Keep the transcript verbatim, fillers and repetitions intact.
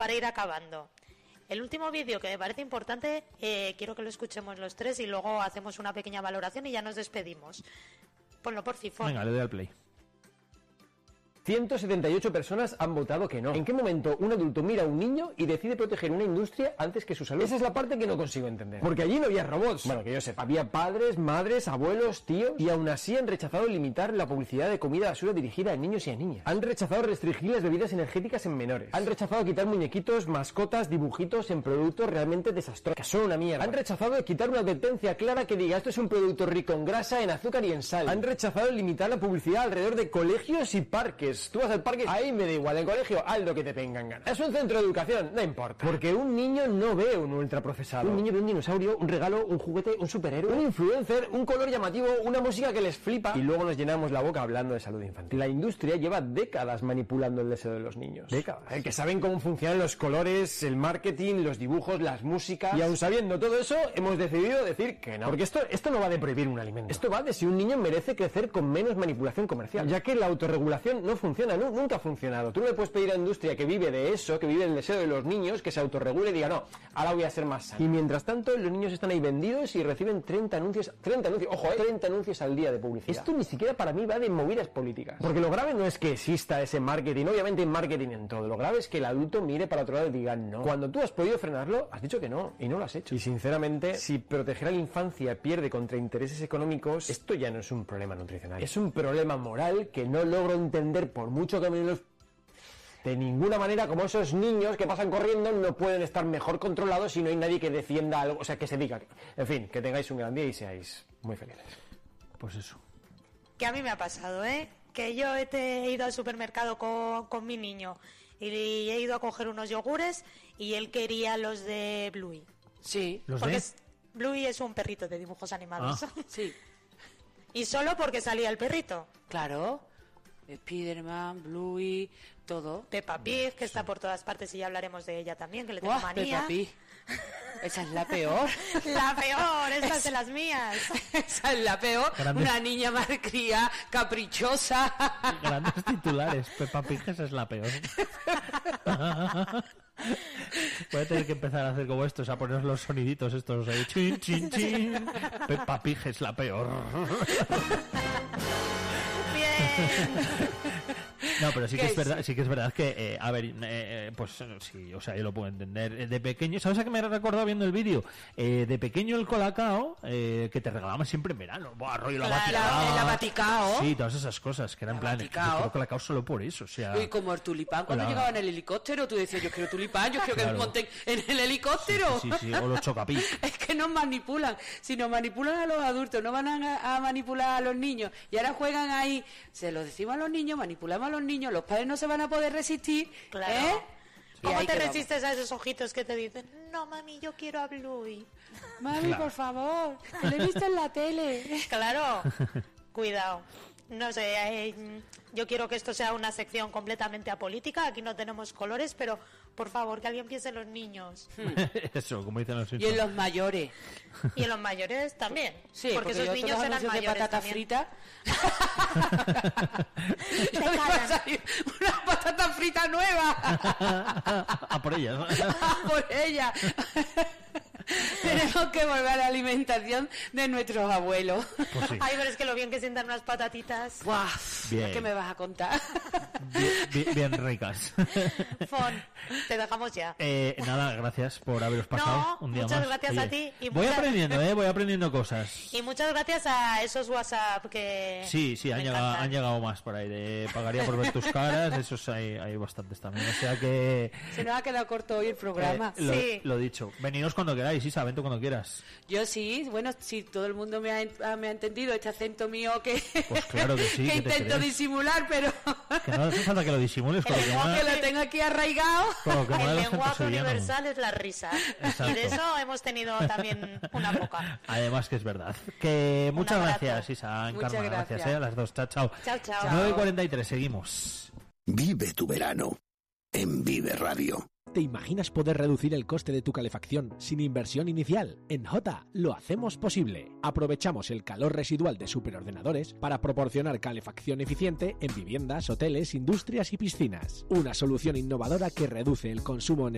para ir acabando. El último vídeo que me parece importante, eh, quiero que lo escuchemos los tres y luego hacemos una pequeña valoración y ya nos despedimos. Ponlo por Fifón. Venga, le doy al play. ciento setenta y ocho personas han votado que no. ¿En qué momento un adulto mira a un niño y decide proteger una industria antes que su salud? Esa es la parte que no consigo entender. Porque allí no había robots. Bueno, que yo sepa. Había padres, madres, abuelos, tíos. Y aún así han rechazado limitar la publicidad de comida basura dirigida a niños y a niñas. Han rechazado restringir las bebidas energéticas en menores. Han rechazado quitar muñequitos, mascotas, dibujitos en productos realmente desastrosos, que son una mierda. Han rechazado quitar una advertencia clara que diga esto es un producto rico en grasa, en azúcar y en sal. Han rechazado limitar la publicidad alrededor de colegios y parques. Tú vas al parque, ahí me da igual, en el colegio, haz lo que te vengan ganas. Es un centro de educación, no importa. Porque un niño no ve un ultraprocesado. Un niño ve un dinosaurio, un regalo, un juguete, un superhéroe, un influencer, un color llamativo, una música que les flipa. Y luego nos llenamos la boca hablando de salud infantil. La industria lleva décadas manipulando el deseo de los niños. Décadas. Eh, que saben cómo funcionan los colores, el marketing, los dibujos, las músicas. Y aun sabiendo todo eso, hemos decidido decir que no. Porque esto, esto no va de prohibir un alimento. Esto va de si un niño merece crecer con menos manipulación comercial. Ya que la autorregulación no funciona, no, nunca ha funcionado. Tú no le puedes pedir a la industria que vive de eso, que vive del deseo de los niños, que se autorregule y diga, no, ahora voy a ser más sano. Y mientras tanto, los niños están ahí vendidos y reciben treinta anuncios, treinta anuncios, ojo, eh, treinta anuncios al día de publicidad. Esto ni siquiera para mí va de movidas políticas. Porque lo grave no es que exista ese marketing, obviamente hay marketing en todo. Lo grave es que el adulto mire para otro lado y diga no. Cuando tú has podido frenarlo, has dicho que no, y no lo has hecho. Y sinceramente, si proteger a la infancia pierde contra intereses económicos, esto ya no es un problema nutricional. Es un problema moral que no logro entender por mucho que me los... De ninguna manera, como esos niños que pasan corriendo no pueden estar mejor controlados si no hay nadie que defienda algo, o sea, que se diga. En fin, que tengáis un gran día y seáis muy felices. Pues eso. Que a mí me ha pasado, ¿eh? Que yo he, te, he ido al supermercado con, con mi niño y he ido a coger unos yogures y él quería los de Bluey. Sí. ¿Los porque de? es, Bluey es un perrito de dibujos animados. Ah. Sí. Y solo porque salía el perrito. Claro. Spiderman, Bluey, todo. Peppa Pig, que está por todas partes y ya hablaremos de ella también, que le tengo Buah, manía. Peppa Pig. Esa es la peor. La peor, esta es de las mías. Esa es la peor. Grandes... Una niña malcría, caprichosa. Grandes titulares. Peppa Pig, esa es la peor. Voy a tener que empezar a hacer como estos, a poner los soniditos estos ahí. Chin, chin, chin. Peppa Pig es la peor. Bien. No, pero sí que es verdad, sí que es verdad que, eh, a ver, eh, eh, pues sí, o sea, yo lo puedo entender. De pequeño, ¿sabes a qué me he recordado viendo el vídeo? Eh, de pequeño el colacao, eh, que te regalaban siempre en verano. Buah, rollo la Claro, baticao. el abaticao. Sí, todas esas cosas, que eran en plan, Abaticao. yo quiero colacao solo por eso, o sea... Y como el tulipán, cuando Hola. llegaba en el helicóptero, tú decías, yo quiero tulipán, yo quiero Claro. que me monten en el helicóptero. Sí, sí, sí, sí, o los chocapic. Es que nos manipulan. Si nos manipulan a los adultos, no van a, a manipular a los niños. Y ahora juegan ahí, se lo decimos a los niños, manipulamos a los niños, los padres no se van a poder resistir. Claro. ¿Eh? Y ¿Cómo ahí te quedamos. resistes a esos ojitos que te dicen, no mami, yo quiero a Bluey? Mami, Claro. por favor, lo he visto en la tele. Claro, cuidado. No sé, eh, yo quiero que esto sea una sección completamente apolítica. Aquí no tenemos colores, pero por favor, que alguien piense en los niños. Eso, como dicen los Y en Simpsons. los mayores. Y en los mayores también. Sí, porque, porque esos yo niños todos los eran anuncios de mayores patata también. frita. Te No me va a cagan. salir una patata frita nueva. A por ellas. Por ella. Tenemos que volver a la alimentación de nuestros abuelos. Pues sí. Ay, pero es que lo bien que sientan unas patatitas. Buah, Bien. ¿qué me vas a contar? Bien, bien, bien ricas. Fon, te dejamos ya. Eh, nada, gracias por haberos pasado No, un día muchas más. gracias Oye, a ti y voy muchas- aprendiendo, ¿eh? Voy aprendiendo cosas. Y muchas gracias a esos WhatsApp que... Sí, sí, han me llegado, encantan. han llegado más por ahí. De pagaría por ver tus caras, esos hay, hay bastantes también. O sea que... Se nos ha quedado corto hoy el programa. eh, lo, Sí. lo dicho. Veniros cuando queráis, Isa, vente cuando quieras. Yo sí, bueno, si todo el mundo me ha, en- ah, me ha entendido este acento mío que, Pues claro que sí, que ¿qué te intento crees? disimular, pero Que no hace falta que lo disimules con lo que El mola- que lo tengo aquí arraigado. con lo que mola El el acento lenguaje sevillano. universal es la risa. Exacto. Y de eso hemos tenido también una poca. Además que es verdad. Que muchas abrazo. gracias, Isa, Encarna. Muchas Gracias, gracias. eh, a las dos. Chao, chao. Chao, chao. nueve y cuarenta y tres, seguimos. Vive tu verano en Vive Radio. ¿Te imaginas poder reducir el coste de tu calefacción sin inversión inicial? En Jota lo hacemos posible. Aprovechamos el calor residual de superordenadores para proporcionar calefacción eficiente en viviendas, hoteles, industrias y piscinas. Una solución innovadora que reduce el consumo energético